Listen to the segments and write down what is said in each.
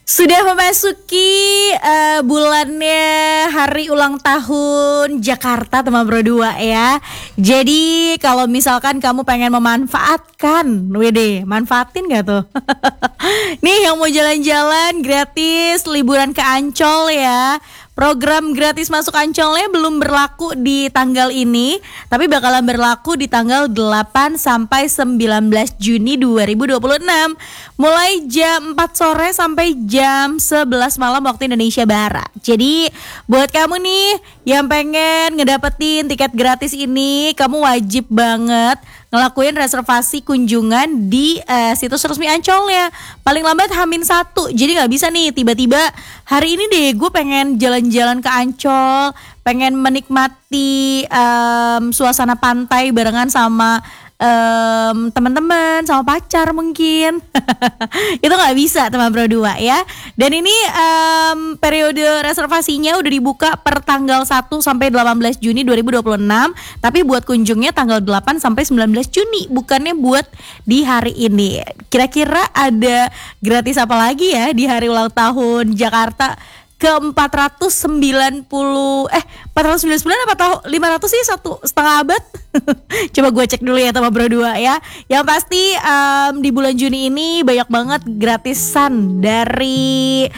Sudah memasuki bulannya hari ulang tahun Jakarta teman Bro 2 ya. Jadi kalau misalkan kamu pengen memanfaatkan, manfaatin gak tuh? Nih yang mau jalan-jalan gratis liburan ke Ancol ya. Program gratis masuk Ancolnya belum berlaku di tanggal ini, tapi bakalan berlaku di tanggal 8 sampai 19 Juni 2026. Mulai jam 4 sore sampai jam 11 malam waktu Indonesia Barat. Jadi buat kamu nih yang pengen ngedapetin tiket gratis ini, kamu wajib banget ngelakuin reservasi kunjungan di situs resmi Ancolnya. Paling lambat H-1. Jadi gak bisa nih tiba-tiba hari ini deh gue pengen jalan-jalan ke Ancol, pengen menikmati suasana pantai barengan sama teman-teman, sama pacar mungkin. Itu gak bisa teman Bro 2 ya. Dan ini periode reservasinya udah dibuka per tanggal 1 sampai 18 Juni 2026. Tapi buat kunjungnya tanggal 8 sampai 19 Juni, bukannya buat di hari ini. Kira-kira ada gratis apa lagi ya di hari ulang tahun Jakarta ke 499 apa tahu 500 sih 1,5 abad. Coba gue cek dulu ya teman Bro 2 ya. Yang pasti di bulan Juni ini banyak banget gratisan dari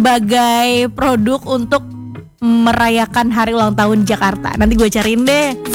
berbagai produk untuk merayakan hari ulang tahun Jakarta. Nanti gue cariin deh.